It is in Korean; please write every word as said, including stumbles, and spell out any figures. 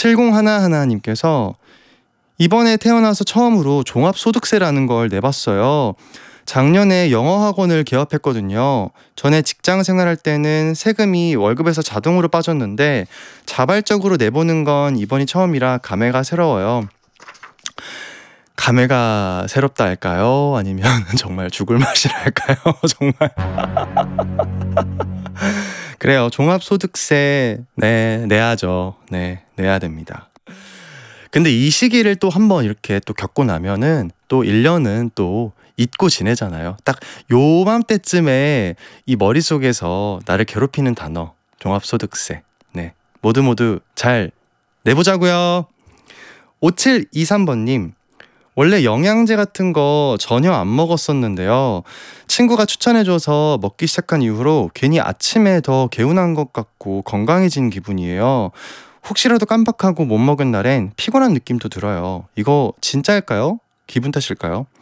칠공일일님께서 이번에 태어나서 처음으로 종합소득세라는 걸 내봤어요. 작년에 영어학원을 개업했거든요. 전에 직장 생활할 때는 세금이 월급에서 자동으로 빠졌는데 자발적으로 내보는 건 이번이 처음이라 감회가 새로워요. 감회가 새롭다 할까요? 아니면 정말 죽을 맛이라 할까요? 정말. 그래요. 종합소득세 네 내야죠. 네 내야 됩니다. 근데 이 시기를 또 한번 이렇게 또 겪고 나면은 또 일 년은 또 잊고 지내잖아요. 딱 요맘때쯤에 이 머릿속에서 나를 괴롭히는 단어 종합소득세. 네 모두 모두 잘 내보자고요. 오칠이삼번님 원래 영양제 같은 거 전혀 안 먹었었는데요. 친구가 추천해줘서 먹기 시작한 이후로 괜히 아침에 더 개운한 것 같고 건강해진 기분이에요. 혹시라도 깜빡하고 못 먹은 날엔 피곤한 느낌도 들어요. 이거 진짜일까요? 기분 탓일까요?